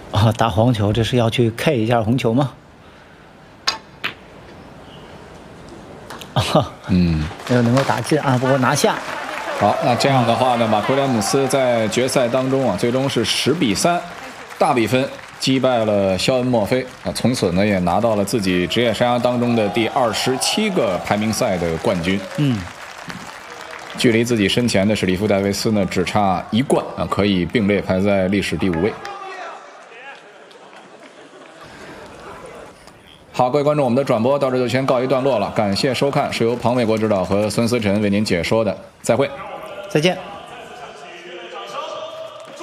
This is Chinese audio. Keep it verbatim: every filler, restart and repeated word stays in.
啊，打黄球，这是要去 K 一下红球吗？啊，嗯，没有能够打进啊，不过拿下。 好，那这样的话呢，马奎莱姆斯在决赛当中啊，最终是十比三，大比分击败了肖恩·墨菲啊，从此呢也拿到了自己职业生涯当中的第二十七个排名赛的冠军。 嗯。 距离自己身前的史蒂夫·戴维斯呢，只差一冠啊，可以并列排在历史第五位。好，各位观众，我们的转播到这就先告一段落了，感谢收看，是由庞伟国指导和孙思辰为您解说的，再会， 再见。